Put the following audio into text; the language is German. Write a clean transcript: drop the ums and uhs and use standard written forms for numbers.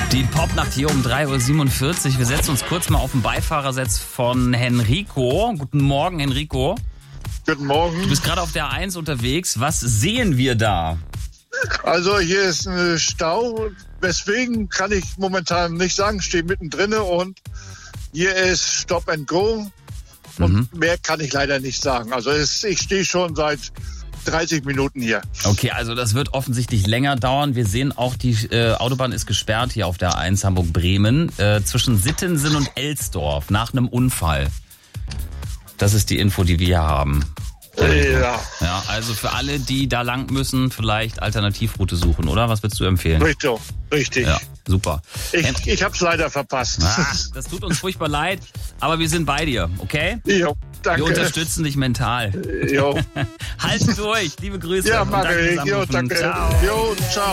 Die Popnacht hier um 3.47 Uhr. Wir setzen uns kurz mal auf den Beifahrersitz von Henrico. Guten Morgen, Henrico. Guten Morgen. Du bist gerade auf der A1 unterwegs. Was sehen wir da? Also hier ist ein Stau. Weswegen kann ich momentan nicht sagen. Stehe mittendrin und hier ist Stop and Go. Und mehr kann ich leider nicht sagen. Also ich stehe schon seit 30 Minuten hier. Okay, also das wird offensichtlich länger dauern. Wir sehen auch, die Autobahn ist gesperrt hier auf der A1 Hamburg-Bremen zwischen Sittensen und Elsdorf nach einem Unfall. Das ist die Info, die wir hier haben. Ja, also für alle, die da lang müssen, vielleicht Alternativroute suchen, oder? Was würdest du empfehlen? Richtig. Ja, super. Ich habe es leider verpasst. Das tut uns furchtbar leid, aber wir sind bei dir, okay? Jo, danke. Wir unterstützen dich mental. Jo. Halt durch, liebe Grüße. Ja, und mach danke ich. fürs Jo, Anrufen. danke. Ciao. Jo, ciao.